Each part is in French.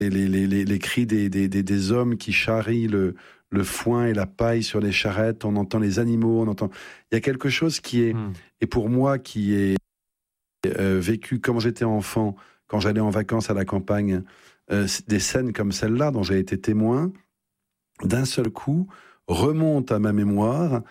les cris des hommes qui charrient le foin et la paille sur les charrettes, on entend les animaux, il y a quelque chose qui est, et pour moi qui est vécu quand j'étais enfant, quand j'allais en vacances à la campagne, des scènes comme celle-là dont j'ai été témoin, d'un seul coup remontent à ma mémoire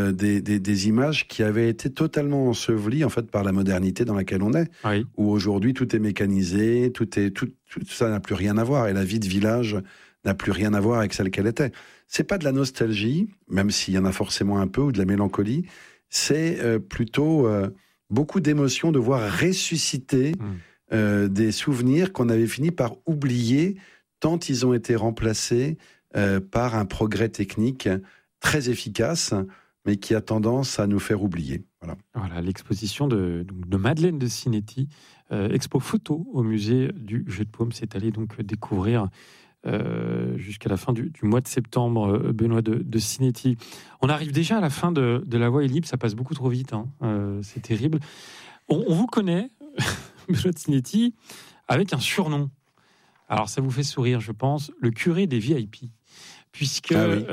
des images qui avaient été totalement ensevelies en fait par la modernité dans laquelle on est, oui. Où aujourd'hui tout est mécanisé, tout ça n'a plus rien à voir, et la vie de village n'a plus rien à voir avec celle qu'elle était. C'est pas de la nostalgie, même s'il y en a forcément un peu, ou de la mélancolie, c'est plutôt beaucoup d'émotions de voir ressusciter des souvenirs qu'on avait fini par oublier, tant ils ont été remplacés par un progrès technique très efficace, mais qui a tendance à nous faire oublier. Voilà, l'exposition de Madeleine de Cinetti, expo photo au musée du Jeu de Paume, c'est allé donc découvrir jusqu'à la fin du mois de septembre, Benoît de Cinetti. On arrive déjà à la fin de La Voix est libre, ça passe beaucoup trop vite, c'est terrible. On vous connaît, Benoît de Cinetti, avec un surnom. Alors ça vous fait sourire, je pense, le curé des VIP. Puisque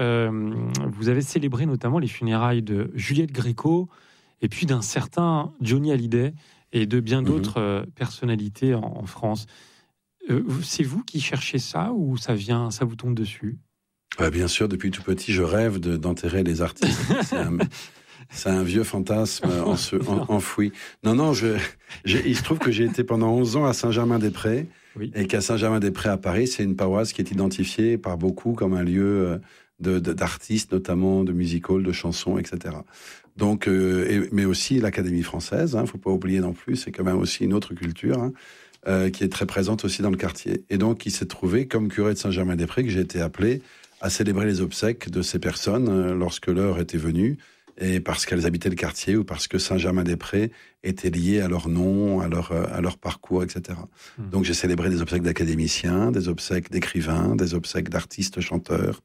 vous avez célébré notamment les funérailles de Juliette Gréco et puis d'un certain Johnny Hallyday et de bien d'autres personnalités en France. C'est vous qui cherchez ça ou ça vous tombe dessus ? Bien sûr, depuis tout petit, je rêve d'enterrer les artistes. C'est un vieux fantasme enfoui. Non, il se trouve que j'ai été pendant 11 ans à Saint-Germain-des-Prés. Oui. Et qu'à Saint-Germain-des-Prés à Paris, c'est une paroisse qui est identifiée par beaucoup comme un lieu d'artistes, notamment de music-hall, de chansons, etc. Donc, mais aussi l'Académie française, faut pas oublier non plus, c'est quand même aussi une autre culture qui est très présente aussi dans le quartier. Et donc, il s'est trouvé, comme curé de Saint-Germain-des-Prés, que j'ai été appelé à célébrer les obsèques de ces personnes lorsque l'heure était venue, et parce qu'elles habitaient le quartier ou parce que Saint-Germain-des-Prés était lié à leur nom, à leur parcours, etc. Donc j'ai célébré des obsèques d'académiciens, des obsèques d'écrivains, des obsèques d'artistes chanteurs.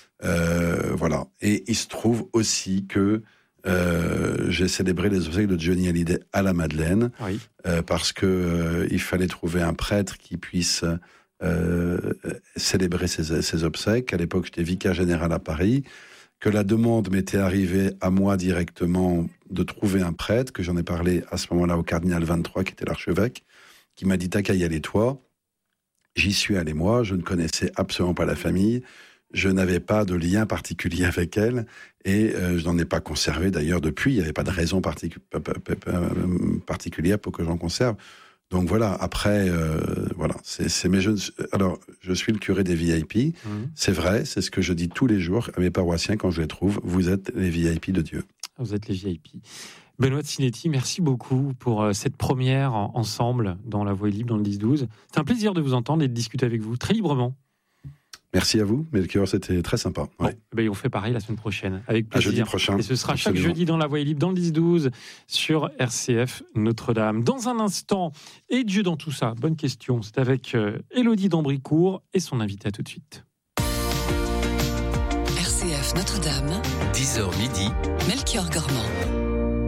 Voilà. Et il se trouve aussi que j'ai célébré les obsèques de Johnny Hallyday à la Madeleine, parce que il fallait trouver un prêtre qui puisse célébrer ces obsèques. À l'époque, j'étais vicaire général à Paris, que la demande m'était arrivée à moi directement de trouver un prêtre, que j'en ai parlé à ce moment-là au cardinal 23, qui était l'archevêque, qui m'a dit « T'as qu'à y aller toi ». J'y suis allé moi, je ne connaissais absolument pas la famille, je n'avais pas de lien particulier avec elle, et je n'en ai pas conservé d'ailleurs depuis, il n'y avait pas de raison particulière pour que j'en conserve. Donc voilà, après, voilà. Alors, je suis le curé des VIP, c'est vrai, c'est ce que je dis tous les jours à mes paroissiens quand je les trouve, vous êtes les VIP de Dieu. Vous êtes les VIP. Benoît de Cinetti, merci beaucoup pour cette première ensemble dans La Voix est libre, dans le 10-12. C'est un plaisir de vous entendre et de discuter avec vous très librement. Merci à vous, Melchior, c'était très sympa. Ouais. Bon, on fait pareil la semaine prochaine, avec plaisir. Jeudi prochain. Et ce sera absolument. Chaque jeudi dans La Voix est libre, dans le 10-12, sur RCF Notre-Dame. Dans un instant, et Dieu dans tout ça, bonne question, c'est avec Élodie d'Ambricourt et son invité. À tout de suite. RCF Notre-Dame, 10h midi, Melchior Gormand.